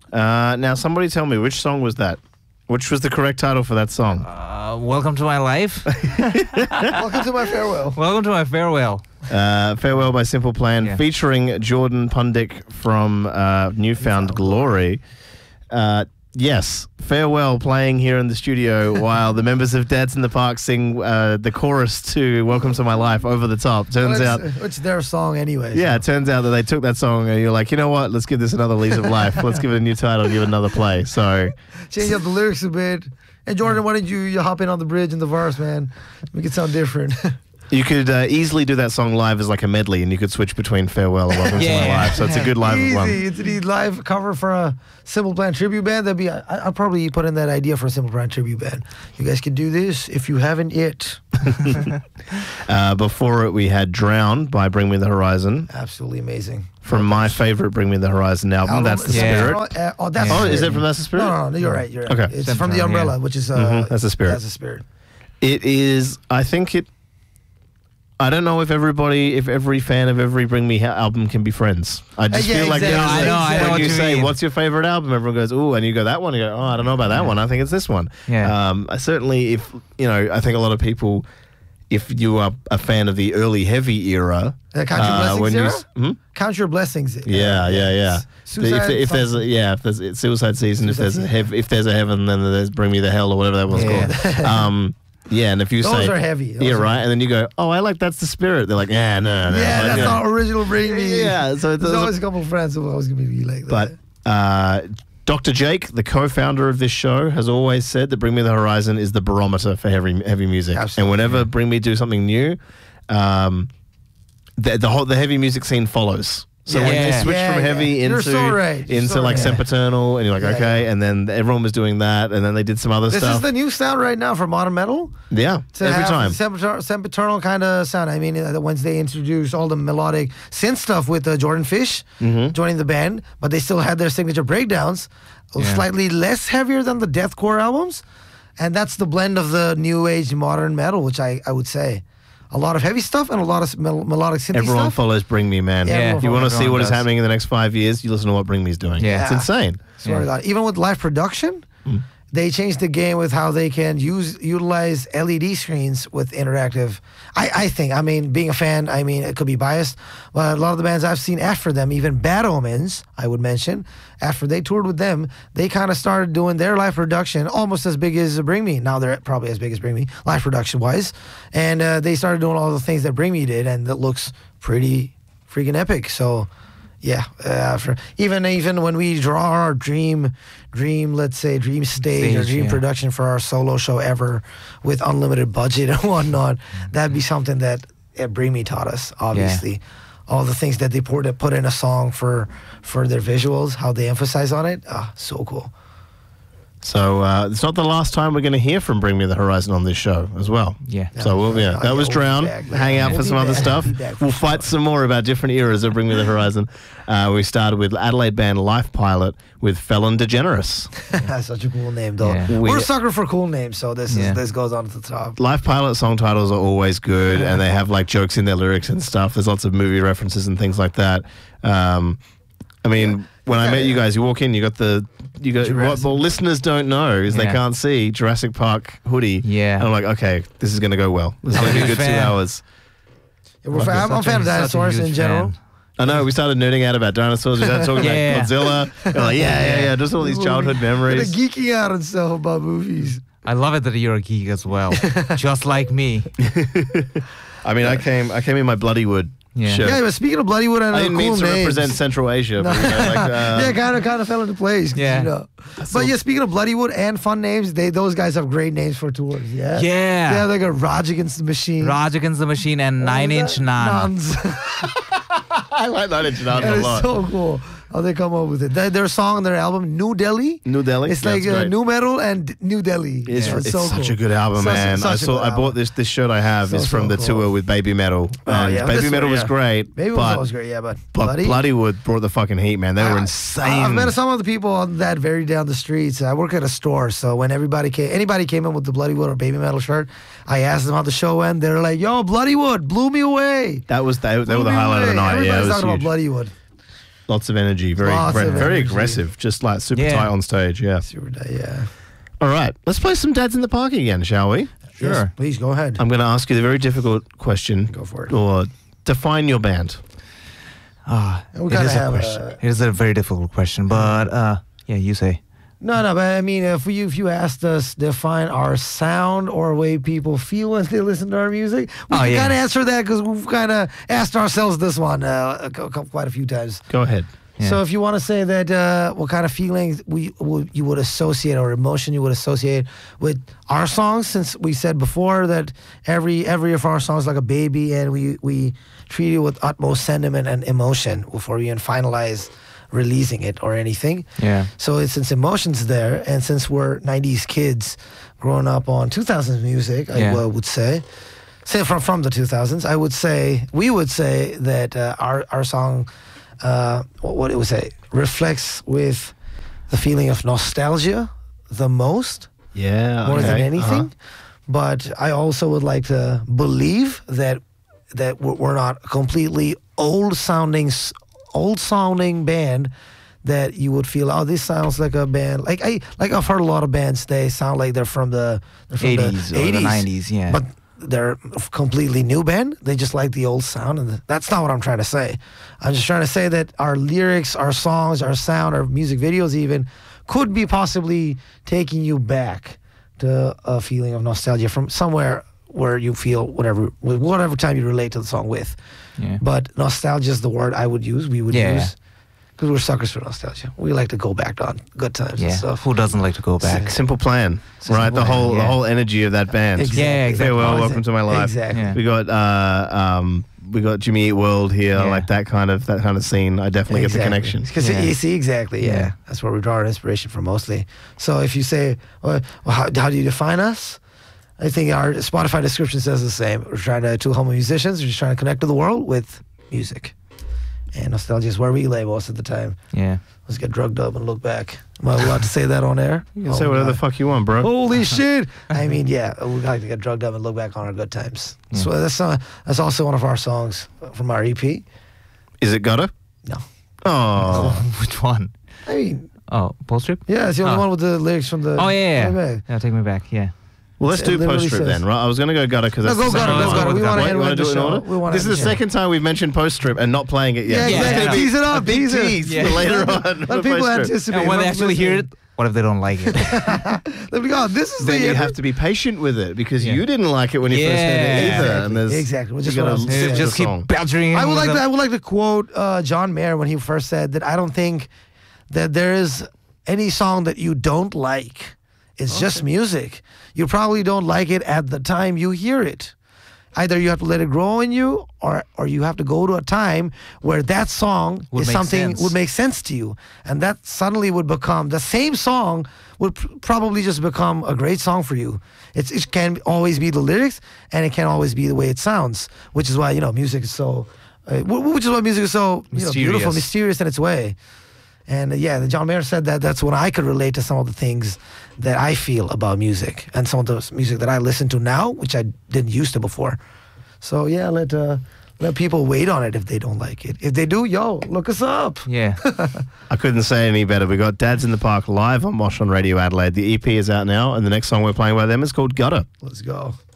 Now, somebody tell me, which song was that? Which was the correct title for that song? Welcome to My Life. Welcome to My Farewell. Welcome to My Farewell. Farewell by Simple Plan, featuring Jordan Pundik from Newfound Glory. Yes, Farewell playing here in the studio while the members of Dads in the Park sing the chorus to Welcome to My Life over the top. Turns out it's their song anyway. Yeah, it turns out that they took that song and you're like, you know what? Let's give this another lease of life. Let's give it a new title, give it another play. So change up the lyrics a bit. And Jordan, why don't you hop in on the bridge and the verse, man? Make it sound different. You could easily do that song live as like a medley, and you could switch between Farewell and Welcome to My Life. So it's a good live one. It's a live cover for a Simple Plan tribute band. That'd be. I'll probably put in that idea for a Simple Plan tribute band. You guys can do this if you haven't yet. Before it, we had Drown by Bring Me the Horizon. Absolutely amazing. From my favorite Bring Me the Horizon album. That's the Spirit. Is it from That's the Spirit? No, you're right. You're right. Okay. It's from The Umbrella, which is That's the Spirit. That's the Spirit. It is. I don't know if every fan of every Bring Me album can be friends. I just feel like when you say, what's your favorite album? Everyone goes, ooh, and you go, that one. You go, oh, I don't know about that one. I think it's this one. Yeah. Certainly, I think a lot of people, if you are a fan of the early heavy era. Count Your Blessings era? Count Your Blessings. Yeah. If there's Suicide Season, if there's a Heaven, then there's Bring Me the Hell or whatever that was called. Yeah, and if you those are heavy. Right, and then you go, oh, I like That's the Spirit. They're like, no. Yeah, that's not original Bring Me. Yeah, so there's always a couple of friends who always going to be like that. But Dr. Jake, the co-founder of this show, has always said that Bring Me the Horizon is the barometer for heavy music. Absolutely. And whenever Bring Me do something new, the heavy music scene follows. So when they switched from heavy into Sempiternal, and you're like, okay, and then everyone was doing that, and then they did some other stuff. This is the new sound right now for modern metal. Yeah, every time. Sempiternal kind of sound. I mean, once they introduced all the melodic synth stuff with Jordan Fish joining the band, but they still had their signature breakdowns, slightly less heavier than the deathcore albums, and that's the blend of the new age modern metal, which I would say. A lot of heavy stuff and a lot of melodic synth stuff. Everyone follows Bring Me, man. Yeah. If you want to see what is happening in the next 5 years, you listen to what Bring Me's doing. Yeah. It's insane. Swear to God. Even with live production, they changed the game with how they can utilize LED screens with interactive. I think, being a fan, it could be biased, but a lot of the bands I've seen after them, even Bad Omens, I would mention, after they toured with them, they kind of started doing their live production almost as big as Bring Me. Now they're probably as big as Bring Me, live production-wise. And they started doing all the things that Bring Me did, and that looks pretty freaking epic. So... yeah, even when we draw our dream stage or dream production for our solo show ever with unlimited budget and whatnot, that'd be something that Bring Me taught us, obviously. Yeah. All the things that they put in a song for their visuals, how they emphasize on it, so cool. So it's not the last time we're going to hear from Bring Me the Horizon on this show as well. Yeah. So that was Drown. Hang out for some other stuff. We'll fight some more about different eras of Bring Me the Horizon. We started with Adelaide band Life Pilot with Felon DeGeneres. That's such a cool name, though. Yeah. We're a sucker for cool names, so this goes on to the top. Life Pilot song titles are always good, and they have like jokes in their lyrics and stuff. There's lots of movie references and things like that. When I met you guys, you walk in, you got what listeners don't know is they can't see Jurassic Park hoodie. Yeah. And I'm like, okay, this is going to go well. This is going to be a good 2 hours. Yeah, I'm a fan of dinosaurs in general. I know, we started nerding out about dinosaurs. We started talking about Godzilla. We're like, just all these childhood memories. They're geeking out and stuff about movies. I love it that you're a geek as well, just like me. I came in my Bloodywood. Yeah, but speaking of Bloodywood and I didn't mean to represent Central Asia. But, kind of fell into place. Yeah. But speaking of Bloodywood and fun names, those guys have great names for tours. Yeah. Yeah. Yeah, they got Rage Against the Machine. Rage Against the Machine and 9 Inch Nuns. I like 9 Inch Nuns a lot. It's so cool how they come up with it. Their song on their album, New Delhi. New Delhi. It's like new metal and New Delhi. It's such a good album, man. I bought this shirt I have is from the tour with Baby Metal. Baby Metal was great. Baby Metal was great, but Bloodywood brought the fucking heat, man. They were insane. I've met some of the people on that very down the streets. I work at a store, so when anybody came in with the Bloodywood or Baby Metal shirt, I asked them how the show went. They're like, "Yo, Bloodywood blew me away." They were the highlight of the night. Everybody's talking about Bloodywood. Lots of energy. Very energy. aggressive. Just like super Yeah. tight on stage. Yeah. Super, yeah. All right. Let's play some Dads in the Park again, shall we? Sure. Yes, please go ahead. I'm going to ask you the very difficult question. Go for it. Or define your band. We It gotta is a have question. It is a very difficult question, but yeah, you say. No, but I mean, if you asked us define our sound or way people feel when they listen to our music, we can kind of answer that because we've kind of asked ourselves this one quite a few times. Go ahead. Yeah. So if you want to say that, what kind of feelings you would associate or emotion you would associate with our songs, since we said before that every of our songs is like a baby, and we treat it with utmost sentiment and emotion before we even finalize releasing it or anything. Yeah. So since emotion's there, and since we're 90s kids growing up on 2000s music, I would say from the 2000s, we would say that our song, what it would say, reflects with the feeling of nostalgia the most, Yeah. more than okay. anything. But I also would like to believe that we're not a completely old sounding band that you would feel, oh, this sounds like a band. I've heard a lot of bands, they sound like they're from the 80s or the 90s, yeah. But they're a completely new band. They just like the old sound, and that's not what I'm trying to say. I'm just trying to say that our lyrics, our songs, our sound, our music videos even could be possibly taking you back to a feeling of nostalgia from somewhere where you feel whatever time you relate to the song with. Yeah. But nostalgia is the word we would Yeah. use, because we're suckers for nostalgia. We like to go back on good times and Yeah. stuff. Who doesn't like to go back? Simple Plan, right? The whole energy of that band. Exactly. Yeah, exactly. Farewell, welcome to my life. Exactly. Yeah. We got Jimmy Eat World here, Yeah. like that kind of scene. I definitely get the connection. Because Yeah. you see, exactly, yeah. Yeah. That's where we draw our inspiration from mostly. So if you say, well, how do you define us? I think our Spotify description says the same. We're trying to two humble musicians. We're just trying to connect to the world with music. And nostalgia is where we lay most of the time. Yeah. Let's get drugged up and look back. Am I allowed to say that on air? You can say whatever the fuck you want, bro. Holy shit! I mean, yeah, we like to get drugged up and look back on our good times. Yeah. So that's also one of our songs from our EP. Is it Gutter? No, Oh, Which one? I mean, Oh, Postscript? yeah, it's the only Oh. one with the lyrics from the. Oh, yeah. Take Me Back. Yeah, Take Me Back, yeah. well, let's It do literally Postscript says- then, right? I was going to go Gutter because No, that's go the Gutter, second go one. Gutter. We wanna Wait, end you wanna with do the it in show. order? We wanna This is end the the show. second time we've mentioned Postscript and not playing it yet. Yeah, So it's exactly. gonna be Tease it up, a big tease it. tease Yeah. for later on. Let for people Postscript. anticipate. And when they actually hear it, what if they don't like it? They'll be, oh, this is Then the you have to be patient with it because Yeah. you didn't like it when you first heard it Yeah. either. Exactly. And there's, Exactly. Which is you what gotta I'm listen saying. to Just the keep song. badgering I would with like them. to. I would like to quote John Mayer when he first said that I don't think that there is any song that you don't like. It's just music. You probably don't like it at the time you hear it. Either you have to let it grow in you, or you have to go to a time where that song Would is make something sense. would make sense to you, and that suddenly would become the same song would probably just become a great song for you. It can always be the lyrics, and it can always be the way it sounds, which is why music is so, which is why music is so beautiful, Mysterious. mysterious in its way. And yeah, John Mayer said that that's when I could relate to some of the things that I feel about music and some of the music that I listen to now, which I didn't used to before. So yeah, let people wait on it if they don't like it. If they do, look us up. Yeah. I couldn't say any better. We got Dads in the Park live on Mosh on Radio Adelaide. The EP is out now, and the next song we're playing by them is called Gutter. Let's go.